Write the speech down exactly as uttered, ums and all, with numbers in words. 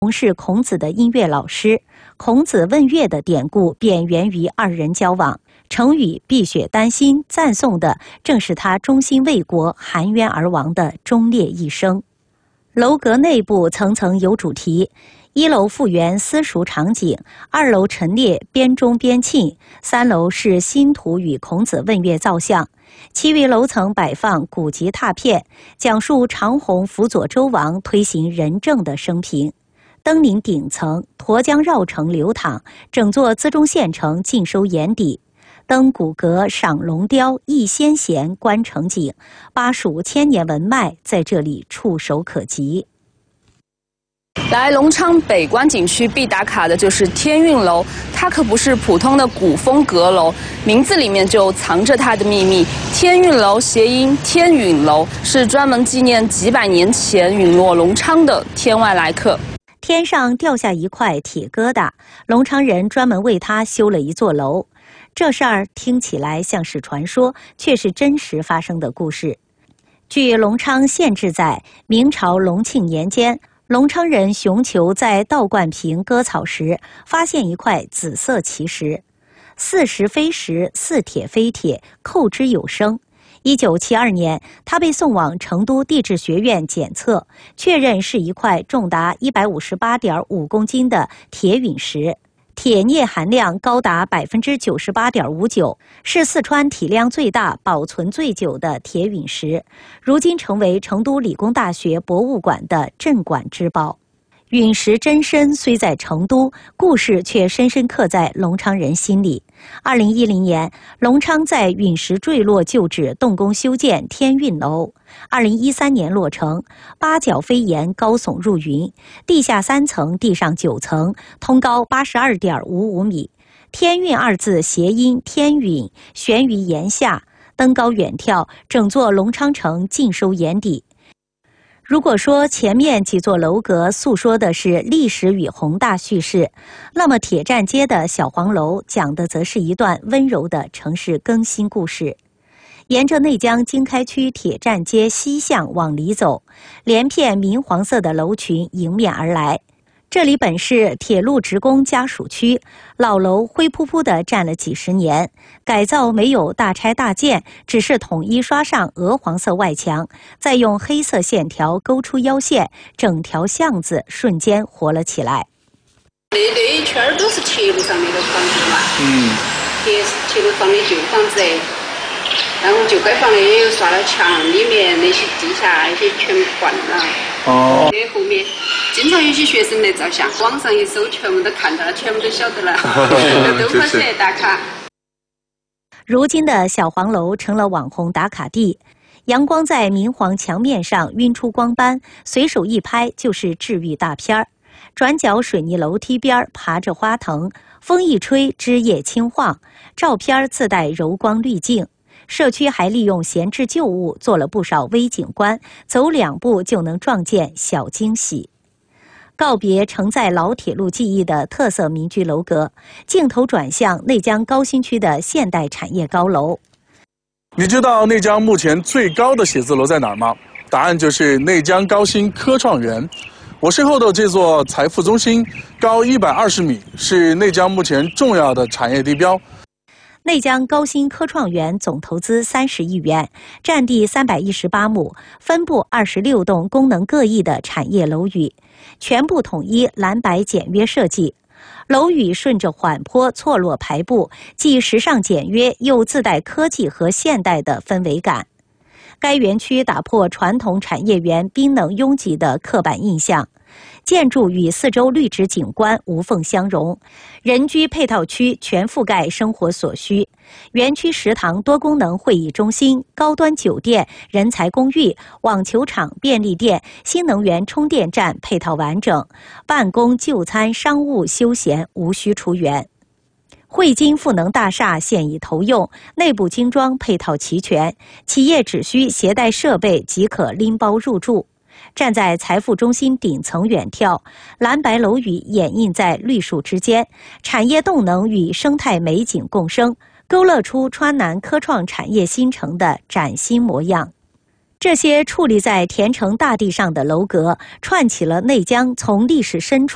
是孔子的音乐老师，孔子问乐的典故便源于二人交往。成语“碧血丹心”赞颂的正是他忠心为国、含冤而亡的忠烈一生。楼阁内部层层有主题，一楼复原私塾场景，二楼陈列编钟编磬，三楼是新图与孔子问乐造像，其余楼层摆放古籍拓片，讲述长虹辅佐周王推行仁政的生平。登临顶层，沱江绕城流淌，整座资中县城尽收眼底。登古阁、赏龙雕、忆先贤、观城景，巴蜀千年文脉在这里触手可及。 来隆昌北关景区必打卡的就是天运楼，它可不是普通的古风阁楼，名字里面就藏着它的秘密。天运楼谐音天允楼，是专门纪念几百年前陨落隆昌的天外来客。 天上掉下一块铁疙瘩，隆昌人专门为他修了一座楼。这事儿听起来像是传说，却是真实发生的故事。据隆昌县志载，明朝隆庆年间，隆昌人熊求在道观坪割草时，发现一块紫色奇石，似石非石，似铁非铁，扣之有声。一九七二年，他被送往成都地质学院检测，确认是一块重达一百五十八点五公斤的铁陨石，铁镍含量高达百分之九十八点五九，是四川体量最大、保存最久的铁陨石，如今成为成都理工大学博物馆的镇馆之宝。陨石真身虽在成都，故事却深深刻在隆昌人心里。二零一零年，隆昌在陨石坠落旧址动工修建天运楼。二零一三年落成，八角飞檐，高耸入云，地下三层，地上九层，通高八十二点五五米。天运二字谐音天允，悬于檐下，登高远眺，整座隆昌城尽收眼底。如果说前面几座楼阁诉说的是历史与宏大叙事，那么铁站街的小黄楼讲的则是一段温柔的城市更新故事。沿着内江经开区铁站街西巷往里走，连片明黄色的楼群迎面而来。这里本是铁路职工家属区，老楼灰扑扑地站了几十年，改造没有大拆大建，只是统一刷上鹅黄色外墙，再用黑色线条勾出腰线，整条巷子瞬间活了起来。 那那一圈都是铁路上那个房子嘛，嗯，铁铁路上的旧房子，然后旧街坊的也有刷了墙，里面那些地下那些全换了。哦，在后面经常有些学生来照相，网上一搜全部都看到了，全部都晓得了，都跑起来打卡。 如今的小黄楼成了网红打卡地，阳光在明黄墙面上晕出光斑，随手一拍就是治愈大片儿。转角水泥楼梯边爬着花藤，风一吹枝叶轻晃，照片自带柔光滤镜。社区还利用闲置旧物做了不少微景观，走两步就能撞见小惊喜。告别承载老铁路记忆的特色民居楼阁，镜头转向内江高新区的现代产业高楼。 你知道内江目前最高的写字楼在哪儿吗？答案就是内江高新科创园。我身后的这座财富中心高一百二十米，是内江目前重要的产业地标。 内江高新科创园总投资三十亿元，占地三百一十八亩，分布二十六栋功能各异的产业楼宇，全部统一蓝白简约设计。楼宇顺着缓坡错落排布，既时尚简约，又自带科技和现代的氛围感。该园区打破传统产业园冰冷拥挤的刻板印象，建筑与四周绿植景观无缝相融，人居配套区全覆盖生活所需。园区食堂、多功能会议中心、高端酒店、人才公寓、网球场、便利店、新能源充电站配套完整，办公、就餐、商务、休闲无需出园。汇金赋能大厦现已投用，内部精装配套齐全，企业只需携带设备即可拎包入住。站在财富中心顶层远眺，蓝白楼宇掩映在绿树之间，产业动能与生态美景共生，勾勒出川南科创产业新城的崭新模样。这些矗立在田城大地上的楼阁，串起了内江从历史深处